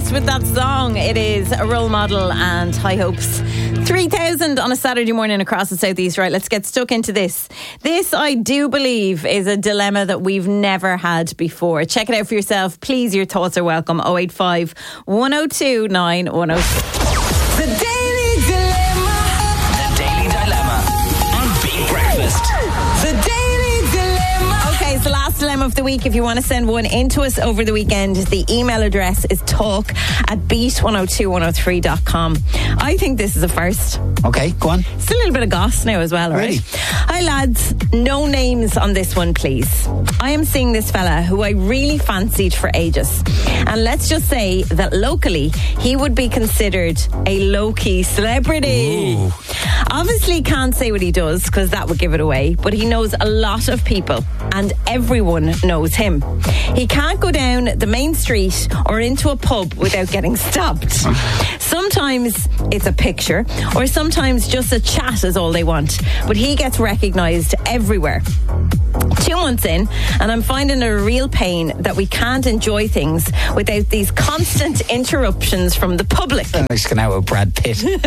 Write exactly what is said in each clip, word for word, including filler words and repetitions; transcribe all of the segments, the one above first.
West with that song. It is a Role Model and High Hopes. three thousand on a Saturday morning across the southeast. Right, let's get stuck into this. This, I do believe, is a dilemma that we've never had before. Check it out for yourself. Please, your thoughts are welcome. oh eight five, one oh two, nine one oh six. The Daily Dilemma. The Daily Dilemma on Big Breakfast. The Daily Dilemma. Okay, it's the last dilemma of the week. If you want to send one in to us over the weekend, the email address is talk at beat one oh two one oh three dot com. I think this is a first. Okay, go on. It's a little bit of goss now as well, all right? Really? Hi, lads. No names on this one, please. I am seeing this fella who I really fancied for ages. And let's just say that locally, he would be considered a low-key celebrity. Ooh. Obviously can't say what he does because that would give it away, but he knows a lot of people and everyone knows him. He can't go down the main street or into a pub without getting stopped. Sometimes it's a picture or sometimes just a chat is all they want, but he gets recognised everywhere. Two months in, and I'm finding it a real pain that we can't enjoy things without these constant interruptions from the public. I'm just going out with Brad Pitt. Can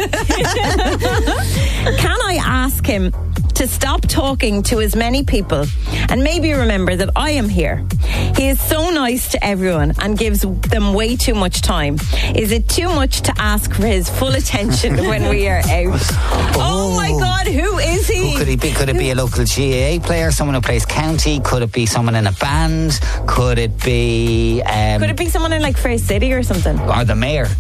I ask him to stop talking to as many people and maybe remember that I am here? He is so nice to everyone and gives them way too much time. Is it too much to ask for his full attention when we are out? Oh, oh my God, who is he? Who could he be? Could it be a local G A A player, someone who plays county? Could it be someone in a band? Could it be... Um, Could it be someone in like Fair City or something? Or the mayor?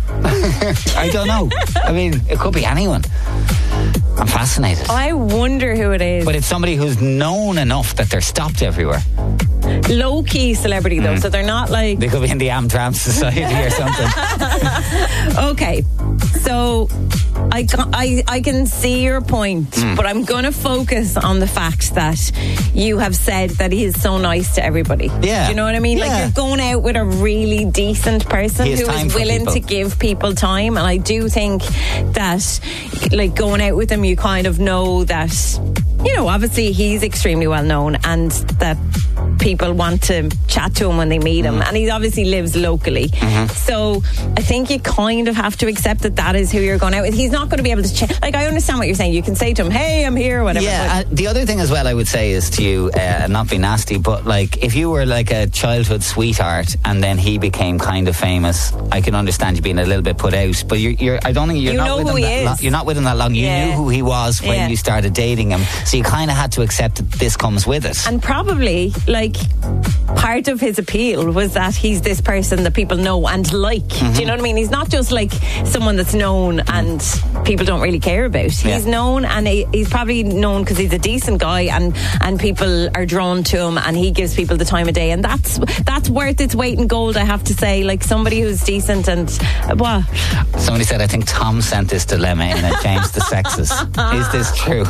I don't know. I mean, it could be anyone. I'm fascinated. I wonder who it is. But it's somebody who's known enough that they're stopped everywhere. Low-key celebrity though, mm. so they're not like... They could be in the Amtram Society or something. Okay, so I, I, I can see your point, mm. but I'm going to focus on the fact that you have said that he is so nice to everybody. Yeah. Do you know what I mean? Yeah. Like you're going out with a really decent person who is willing to give people time, and I do think that like going out with him, you kind of know that, you know, obviously he's extremely well known and that people want to chat to him when they meet him, mm. and he obviously lives locally. Mm-hmm. So I think you kind of have to accept that that is who you're going out with. He's not going to be able to ch- like I understand what you're saying. You can say to him, hey, I'm here, whatever. Yeah, uh, the other thing as well I would say is to you, uh, and not be nasty, but like if you were like a childhood sweetheart and then he became kind of famous, I can understand you being a little bit put out, but you're, you're I don't think you're you not know with who him he that is. long. You're not with him that long. You yeah. knew who he was when yeah. you started dating him, so you kind of had to accept that this comes with it. And probably like part of his appeal was that he's this person that people know and like. Mm-hmm. Do you know what I mean? He's not just like someone that's known and people don't really care about. He's yeah. known, and he, he's probably known because he's a decent guy, and and people are drawn to him, and he gives people the time of day, and that's that's worth its weight in gold, I have to say. Like somebody who's decent and what? Somebody said, I think Tom sent this dilemma in and changed the sexes. Is this true?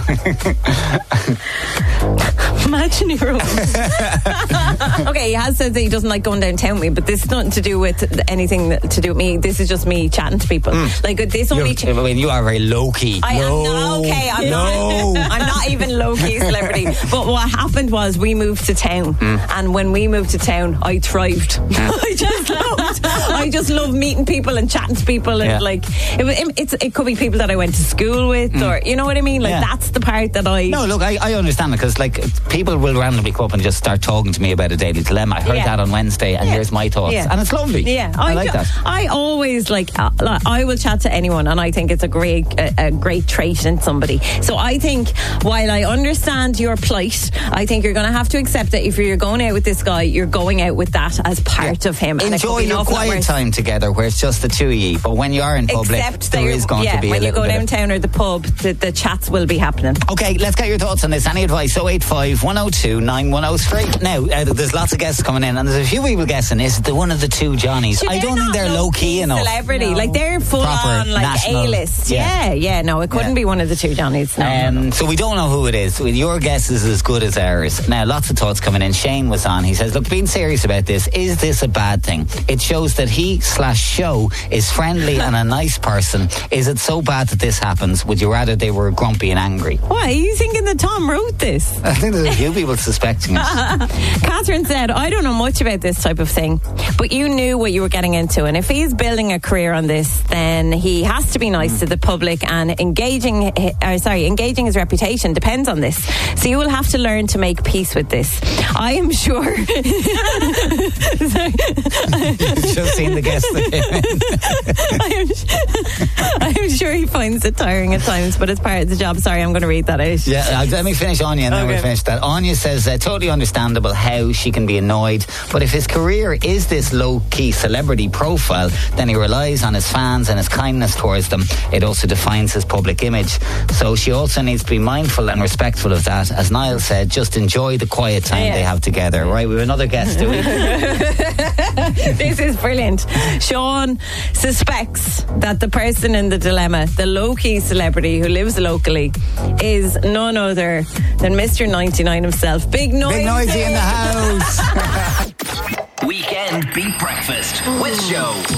Imagine you're okay, he has said that he doesn't like going downtown with me, but this is nothing to do with anything to do with me. This is just me chatting to people. Mm. Like this only. Ch- I mean, you are very low key. I no. am not okay. I'm no. not. I'm not even low key celebrity. But what happened was we moved to town, mm. and when we moved to town, I thrived. Mm. I just loved. I just love meeting people and chatting to people, and yeah. like it, it's it could be people that I went to school with, mm. or you know what I mean. Like yeah. that's the part that I. No, look, I, I understand it because like people will randomly come up and just start talking to me about a daily dilemma. I heard yeah. that on Wednesday, and yeah. here's my thoughts, yeah. and it's lovely. Yeah, I, I like do, that. I always like. Uh, I will chat to anyone, and I think it's a great, a, a great trait in somebody. So I think, while I understand your plight, I think you're going to have to accept that if you're going out with this guy, you're going out with that as part yeah. of him. Enjoy your quiet time together, where it's just the two of you. But when you are in public, Except there is going yeah, to be when a you go downtown of... or the pub, the, the chats will be happening. Okay, let's get your thoughts on this. Any advice? oh eight five, one oh two, nine one oh three. Now, uh, there's lots of guests coming in, and there's a few people guessing. Is it the one of the two Johnnies? So I don't think they're low key enough. Celebrity, no. Like they're full Proper on, like national, A-list. Yeah. yeah, yeah. No, it couldn't yeah. be one of the two Johnnies. No, um, no, no. So we don't know who it is. Your guess is as good as ours. Now, lots of thoughts coming in. Shane was on. He says, "Look, being serious about this, is this a bad thing? It shows that he slash slash show is friendly and a nice person. Is it so bad that this happens? Would you rather they were grumpy and angry? Why are you thinking that Tom wrote this? I think there's a few people suspecting it. Catherine said, I don't know much about this type of thing, but you knew what you were getting into. And if he's building a career on this, then he has to be nice to the public, and engaging, uh, sorry, engaging his reputation depends on this. So you will have to learn to make peace with this. I am sure. You've just seen the guest that came in. I am, I am sure he finds it tiring at times, but it's part of the job. Sorry, I'm going to read that out. Yeah, uh, let me finish Anya and then Okay. we'll finish that. Anya says, uh, totally understandable how she can be annoyed, but if his career is this low-key celebrity profile, then he relies on his fans and his kindness towards them. It also defines his public image. So she also needs to be mindful and respectful of that. As Niall said, just enjoy the quiet time Yeah. they have together. Right, we have another guest, do we? This is brilliant. Sean suspects that the person in the dilemma, the low-key celebrity who lives locally, is none other than Mister ninety-nine himself. Big noise. Big noisy in the house. Weekend Beat Breakfast with Joe.